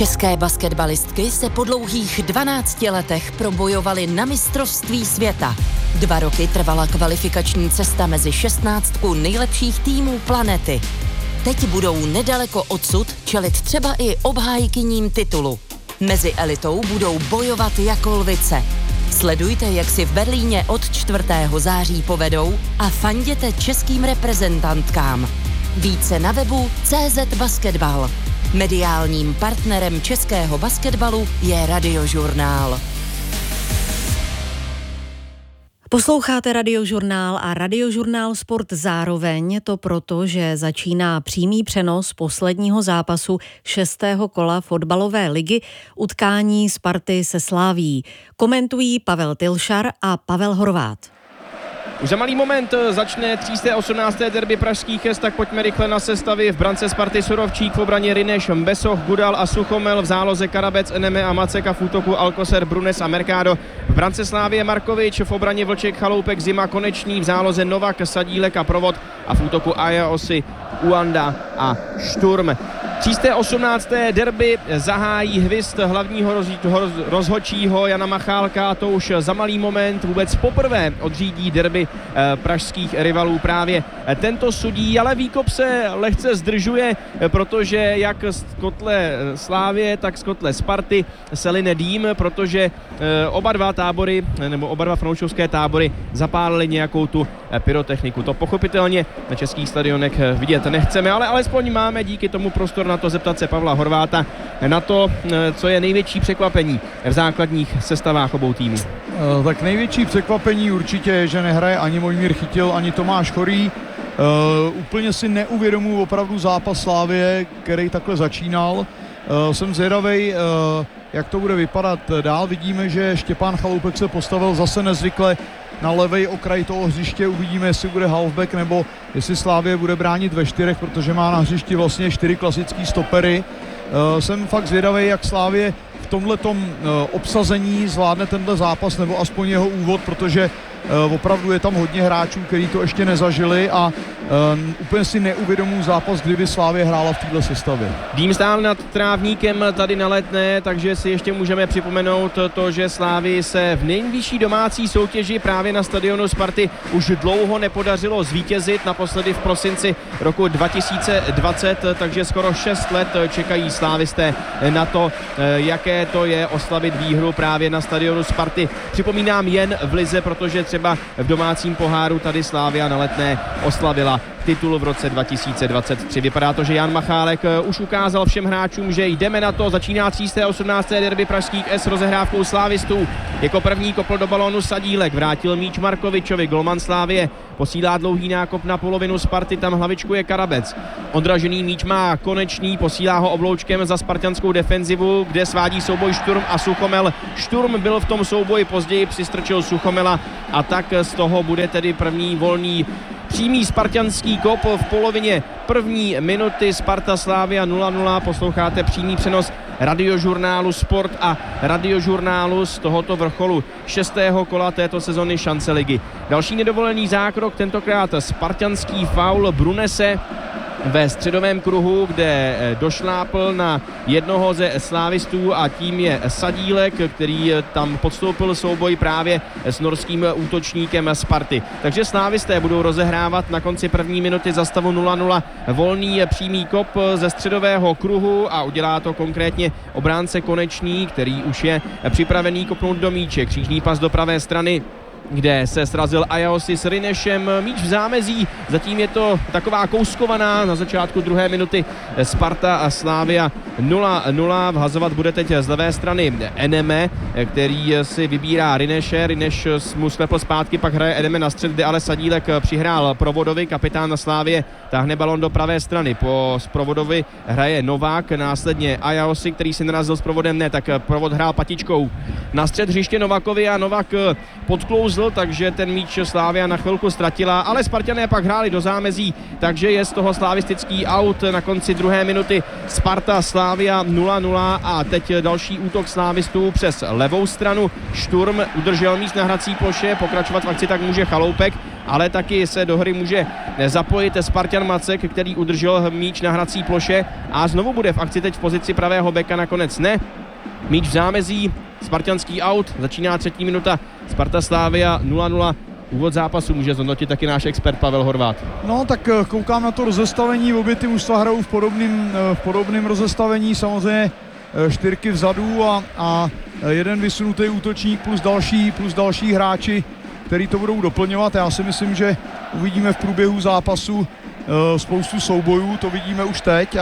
České basketbalistky se po dlouhých 12 letech probojovaly na mistrovství světa. 2 roky trvala kvalifikační cesta mezi 16 nejlepších týmů planety. Teď budou nedaleko odsud čelit třeba i obhájkyním titulu. Mezi elitou budou bojovat jako lvice. Sledujte, jak si v Berlíně od 4. září povedou a fanděte českým reprezentantkám. Více na webu CZ Basketbal. Mediálním partnerem českého basketbalu je Radiožurnál. Posloucháte Radiožurnál a Radiožurnál Sport zároveň, to proto, že začíná přímý přenos posledního zápasu 6. kola fotbalové ligy, utkání Sparty se Slavií. Komentují Pavel Tilšar a Pavel Horvát. Už za malý moment začne 318. derby pražských Jest, tak pojďme rychle na sestavy. V brance Sparty Surovčík, v obraně Rineš, Besoch, Gudal a Suchomel, v záloze Karabec, Eneme a Maceka, v útoku Alcocer, Brunes a Mercado. V brance Slávie Markovič, v obraně Vlček, Chaloupek, Zima, Konečný, v záloze Novak, Sadílek a Provod a v útoku Ajaosi, Uanda a Šturm. 318. derby zahájí hvist hlavního rozhodčího Jana Machálka, to už za malý moment vůbec poprvé odřídí derby pražských rivalů právě tento sudí, ale výkop se lehce zdržuje, protože jak z kotle Slávie, tak z kotle Sparty se line dým, protože oba dva fanouškovské tábory zapálili nějakou tu pyrotechniku. To pochopitelně na českých stadionech vidět nechceme, ale alespoň máme díky tomu prostor na to zeptat se Pavla Horváta na to, co je největší překvapení v základních sestavách obou týmů. Tak největší překvapení určitě je, že nehraje ani Mojmír Chytil, ani Tomáš Chorý. Úplně si neuvědomuji opravdu zápas Slávie, který takhle začínal. Jsem zvědavej, jak to bude vypadat dál. Vidíme, že Štěpán Chaloupek se postavil zase nezvykle na levej okraj toho hřiště. Uvidíme, jestli bude halfback nebo jestli Slávie bude bránit ve 4, protože má na hřišti vlastně 4 klasický stopery. Jsem fakt zvědavý, jak Slávie v tomhletom obsazení zvládne tenhle zápas, nebo aspoň jeho úvod, protože opravdu je tam hodně hráčů, kteří to ještě nezažili a úplně si neuvědomuji zápas, kdyby Slávie hrála v této sestavě. Dým stál nad trávníkem tady na Letné, takže si ještě můžeme připomenout to, že Slávii se v nejvyšší domácí soutěži právě na stadionu Sparty už dlouho nepodařilo zvítězit, naposledy v prosinci roku 2020, takže skoro 6 let čekají slávisté na to, jaké to je oslavit výhru právě na stadionu Sparty. Připomínám jen v lize, protože třeba v domácím poháru tady Slavia na Letné oslavila titul v roce 2023. Vypadá to, že Jan Machálek už ukázal všem hráčům, že jdeme na to. Začíná 318. derby pražských S rozehrávkou slávistů. Jako první kopl do balónu Sadílek, vrátil míč Markovičovi, golman Slávie posílá dlouhý nákop na polovinu Sparty, tam hlavičkuje Karabec. Odražený míč má Konečný, posílá ho obloučkem za spartanskou defenzivu, kde svádí souboj Šturm a Suchomel. Šturm byl v tom souboji, později přistrčil Suchomela a tak z toho bude tedy první volný přímý spartanský kop v polovině první minuty. Sparta Slavia 0-0. Posloucháte přímý přenos Radiožurnálu Sport a Radiožurnálu z tohoto vrcholu 6. kola této sezony šance ligy. Další nedovolený zákrok, tentokrát spartanský faul Brunese ve středovém kruhu, kde došlápl na jednoho ze slávistů a tím je Sadílek, který tam podstoupil souboj právě s norským útočníkem Sparty. Takže slávisté budou rozehrávat na konci první minuty za stavu 0-0 volný přímý kop ze středového kruhu a udělá to konkrétně obránce Konečný, který už je připravený kopnout do míče. Křížný pas do pravé strany, kde se srazil Ajaosi s Rinešem. Míč v zámezí, zatím je to taková kouskovaná na začátku druhé minuty. Sparta a Slavia 0-0. Vhazovat bude teď z levé strany Eneme, který si vybírá Rineše. Rineš mu sklepl zpátky, pak hraje Eneme na střed, kde ale Sadílek přihrál Provodovi. Kapitán Slávie táhne balon do pravé strany. Po Provodovi hraje Novák, následně Ajaosi, který si narazil s Provodem, ne, tak Provod hrál patičkou na střed hřiště Novakovi a Novak podklouzl, takže ten míč Slavia na chvilku ztratila, ale Spartané pak hráli do zámezí, takže je z toho slavistický aut na konci druhé minuty. Sparta Slavia 0-0 a teď další útok slávistů přes levou stranu. Šturm udržel míč na hrací ploše, pokračovat v akci tak může Chaloupek ale taky se do hry může zapojit Spartan Macek, který udržel míč na hrací ploše a znovu bude v akci teď v pozici pravého beka, nakonec ne. Míč v zámezí, spartanský out, začíná 3. minuta, Sparta Slavia 0-0. Úvod zápasu může zhodnotit taky náš expert Pavel Horváth. No tak koukám na to rozestavení, obě ty mužstva hrajou v podobném rozestavení, samozřejmě 4 vzadu a jeden vysunutý útočník plus další hráči, který to budou doplňovat. Já si myslím, že uvidíme v průběhu zápasu spoustu soubojů, to vidíme už teď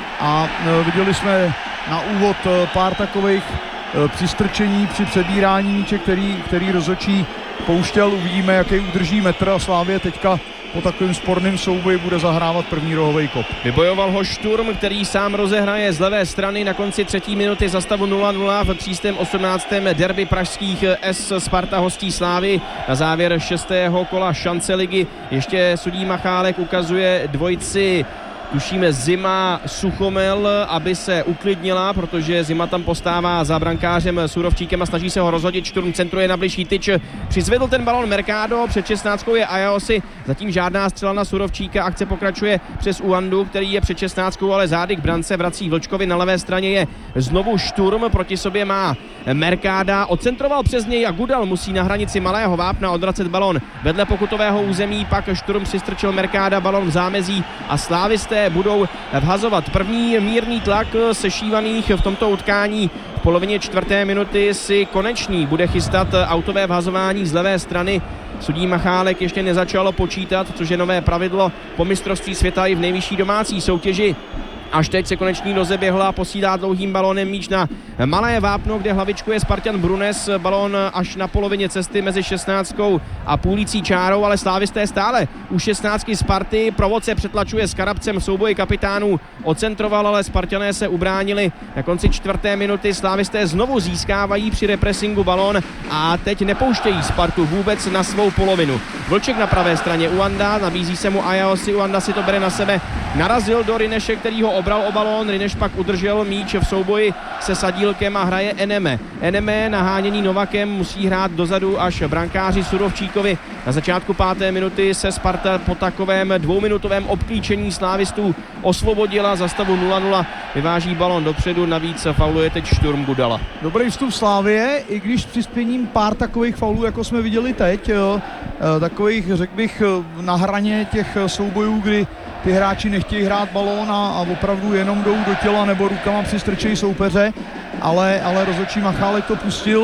a viděli jsme na úvod pár takových přistrčení při přebírání míče, který rozhodčí pouštěl. Uvidíme, jaký udrží metr a Slavie teďka po takovém sporném souboji bude zahrávat první rohovej kop. Vybojoval ho Šturm, který sám rozehraje z levé strany na konci 3. minuty za stavu 0-0 v 318. derby pražských S Sparta hostí Slávy. Na závěr 6. kola šance ligy ještě sudí Machálek ukazuje dvojici, tušíme Zima Suchomel, aby se uklidnila, protože Zima tam postává za brankářem Surovčíkem a snaží se ho rozhodit. Šturm centruje na bližší tyč, přizvedl ten balon Mercado, před 16 je Ajaosi, zatím žádná střela na Surovčíka, akce pokračuje přes Uandu, který je před 16, ale zády k brance, vrací Vlčkovi, na levé straně je znovu Šturm, proti sobě má Mercada, odcentroval přes něj a Gudal musí na hranici Malého Vápna odvracet balon vedle pokutového území, pak Šturm přistrčil Mercada, balon v zámezí a slávisté budou vhazovat. První mírný tlak sešívaných v tomto utkání. V polovině 4. minuty si Konečný bude chystat autové vhazování z levé strany. Sudí Machálek ještě nezačalo počítat, což je nové pravidlo po mistrovství světa i v nejvyšší domácí soutěži. Až teď se Konečný rozeběhla a posílá dlouhým balónem míč na Malé Vápno, kde hlavičkuje Spartan Brunes. Balón až na polovině cesty mezi 16 a půlící čárou, ale slávisté stále u 16 Sparty. Provod se přetlačuje s Karabcem v souboji kapitánů. Ocentroval, ale Spartané se ubránili. Na konci 4. minuty slávisté znovu získávají při repressingu balón a teď nepouštějí Spartu vůbec na svou polovinu. Vlček na pravé straně, Uanda, nabízí se mu Ajaosi, Uanda si to bere na sebe. Narazil do Rineše, který ho obral o balón, Rineš pak udržel míč v souboji se Sadílkem a hraje Eneme. Eneme naháněný Novakem musí hrát dozadu až brankáři Surovčíkovi. Na začátku 5. minuty se Sparta po takovém 2minutovém obklíčení slávistů osvobodila, za stavu 0-0 vyváží balón dopředu, navíc fauluje teď Šturm Gudala. Dobrý vstup Slávie, i když s přispěním pár takových faulů, jako jsme viděli teď, takových, řekl bych, na hraně těch soubojů, kdy ty hráči nechtějí hrát balón a opravdu jenom jdou do těla nebo rukama přistrčejí soupeře, ale rozhodčí Machálek to pustil.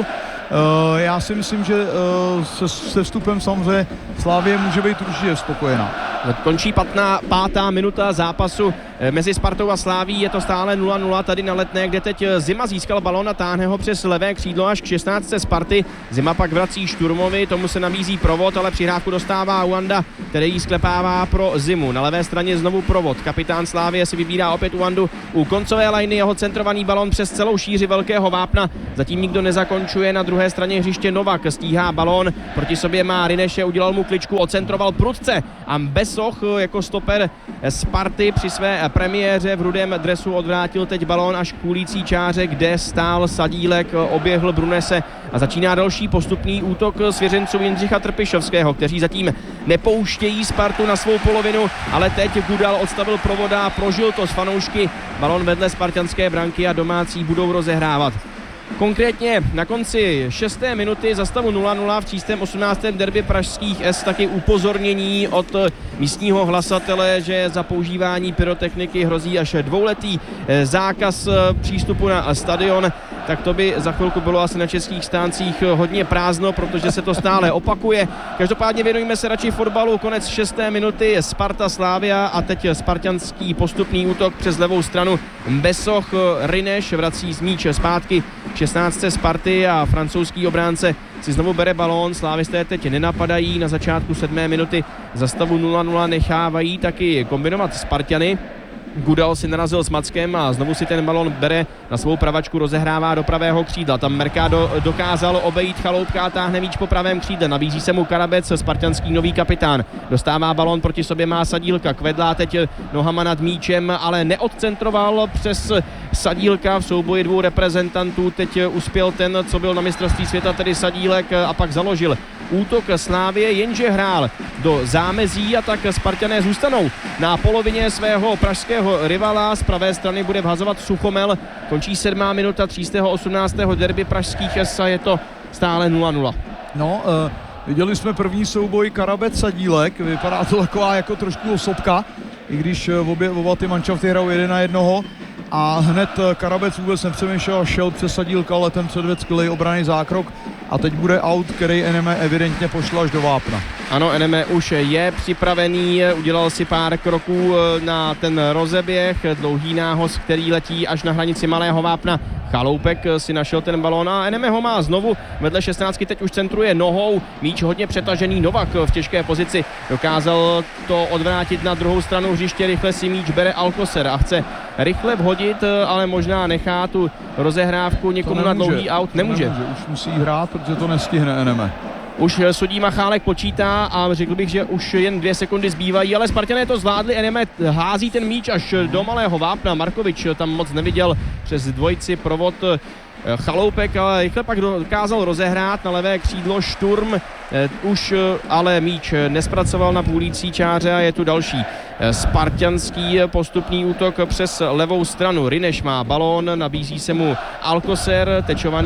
Já si myslím, že se vstupem samozřejmě Slavie může být určitě spokojená. Končí 5. minuta zápasu mezi Spartou a Slaví, je to stále 0-0 tady na Letné, kde teď Zima získal balón a táhne ho přes levé křídlo až k 16. Sparty. Zima pak vrací Šturmovi, tomu se nabízí Provod, ale přihrávku dostává Uanda, který ji sklepává pro Zimu. Na levé straně znovu Provod. Kapitán Slávie si vybírá opět Uandu u koncové lajny, jeho centrovaný balón přes celou šíři Velkého Vápna. Zatím nikdo nezakončuje, na druhé straně hřiště Novak stíhá balón, proti sobě má Rineše, udělal mu kličku, ocentroval prudce a Besoch jako stoper Sparty při své premiéře v rudém dresu odvrátil teď balón až k půlící čáře, kde stál Sadílek, oběhl Brunese a začíná další postupný útok svěřenců Jindřicha Trpišovského, kteří zatím nepouštějí Spartu na svou polovinu, ale teď Gudal odstavil Provoda, prožil to s fanoušky, balón vedle spartanské branky a domácí budou rozehrávat. Konkrétně na konci 6. minuty za stavu 0-0 v 318. derby pražských S taky upozornění od místního hlasatele, že za používání pyrotechniky hrozí až 2letý zákaz přístupu na stadion. Tak to by za chvilku bylo asi na českých stáncích hodně prázdno, protože se to stále opakuje. Každopádně věnujeme se radši fotbalu. Konec 6. minuty, Sparta Slavia a teď spartanský postupný útok přes levou stranu. Besoch, Rineš vrací z míče zpátky 16. Sparty a francouzský obránce si znovu bere balón. Slávisté teď nenapadají, na začátku 7. minuty za stavu 0-0 nechávají taky kombinovat Spartany. Gudal si narazil s Mackem a znovu si ten balon bere na svou pravačku, rozehrává do pravého křídla. Tam Mercado dokázal obejít Chaloupka a táhne míč po pravém křídle. Nabízí se mu Karabec, spartanský nový kapitán. Dostává balon, proti sobě má Sadílka. Kvedlá teď nohama nad míčem, ale neodcentroval přes Sadílka v souboji dvou reprezentantů. Teď uspěl ten, co byl na mistrovství světa, tedy Sadílek, a pak založil útok Slávie, jenže hrál do zámezí a tak Spartané zůstanou na polovině svého pražského rivala. Z pravé strany bude vhazovat Suchomel. Končí 7. minuta 318. derby pražských a je to stále 0-0. No, viděli jsme první souboj Karabec-Sadílek, vypadá to taková jako trošku osobka, i když oba ty manšafty hrajou 1-1 a hned Karabec vůbec nepřemýšlel a šel přes Sadílka, ale ten předvedl skvělý obranný zákrok a teď bude aut, který Eneme evidentně pošle až do vápna. Ano, Eneme už je připravený, udělal si pár kroků na ten rozeběh, dlouhý nához, který letí až na hranici malého vápna. Chaloupek si našel ten balón a Eneme ho má znovu vedle 16, teď už centruje nohou, míč hodně přetažený, Novak v těžké pozici, dokázal to odvrátit na druhou stranu hřiště, rychle si míč bere Alcocer a chce rychle vhodit, ale možná nechá tu rozehrávku někomu na dlouhý aut. Nemůže. Už musí hrát, protože to nestihne Eneme. Už sudí Machálek počítá a řekl bych, že už jen 2 sekundy zbývají, ale Spartané to zvládli, Eneme hází ten míč až do malého vápna, Markovič tam moc neviděl přes dvojici provod Chaloupek, ale rychle pak dokázal rozehrát na levé křídlo Šturm, už ale míč nespracoval na půlící čáře a je tu další spartanský postupný útok přes levou stranu. Rineš má balón, nabízí se mu Alcocer,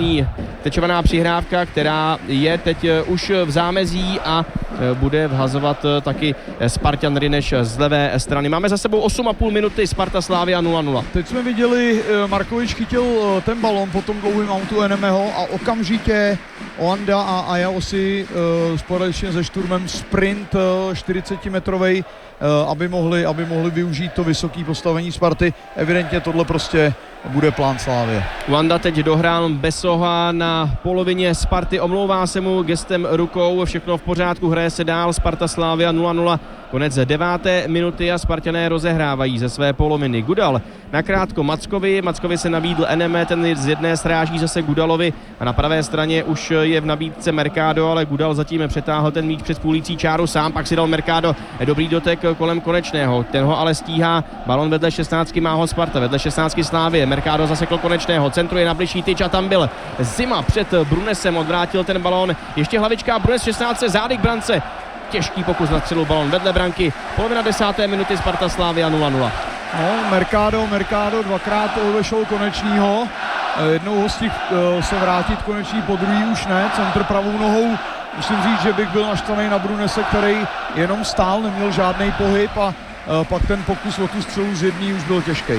tečovaná přihrávka, která je teď už v zámezí a bude vhazovat taky Spartan Rineš z levé strany. Máme za sebou 8,5 minuty, Sparta Slavia 0-0. Teď jsme viděli, Markovič chytil ten balón po tom dlouhým autu Enemeho a okamžitě Oanda a Ayaosi společně se Šturmem sprint 40-metrovej, aby mohli využít to vysoké postavení Sparty. Evidentně tohle prostě bude plán Slávie. Wanda teď dohrál Besoha na polovině Sparty, omlouvá se mu gestem rukou, všechno v pořádku, hraje se dál, Sparta Slavia 0-0, konec 9. minuty a Spartané rozehrávají ze své poloviny. Gudal nakrátko Mackovi se nabídl Eneme, ten z jedné stráží zase Gudalovi a na pravé straně už je v nabídce Mercado, ale Gudal zatím přetáhl ten míč přes půlící čáru sám, pak si dal Mercado dobrý dotek kolem Konečného, ten ho ale stíhá, balon vedle 16 má ho Sparta, vedle 16 Slávie, Mercado zasekl Konečného, centruje na bližší tyč a tam byl Zima před Brunesem, odvrátil ten balón, ještě hlavička Brunes 16, zády k brance, těžký pokus na střelu, balón vedle branky, polovina 10. minuty, Sparta Slavia 0-0. No, Mercado dvakrát obešel Konečnýho, jednou ho stihl se vrátit, Konečný po druhý už ne, centr pravou nohou. Musím říct, že bych byl naštvaný na Brunese, který jenom stál, neměl žádný pohyb a pak ten pokus o tu střelu z jedný už byl těžký.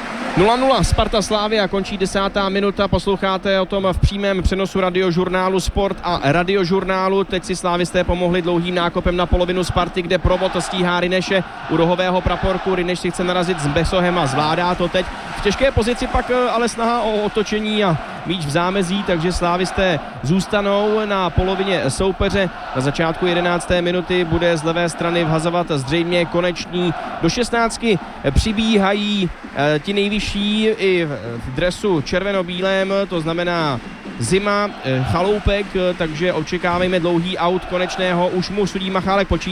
0-0 Sparta Slavia, končí 10. minuta, posloucháte o tom v přímém přenosu radiožurnálu Sport a radiožurnálu. Teď si slávisté pomohli dlouhým nákopem na polovinu Sparty, kde provod stíhá Rineše u rohového praporku. Rineš si chce narazit s Besohem a zvládá to teď. V těžké pozici pak ale snaha o otočení a míč v zámezí, takže slávisté zůstanou na polovině soupeře. Na začátku 11. minuty bude z levé strany vhazovat zřejmě Konečný. Do 16 přibíhají ti nejvyšší i v dresu červeno-bílém, to znamená Zima, Chaloupek, takže očekávejme dlouhý aut Konečného, už mu sudí Machálek počítá.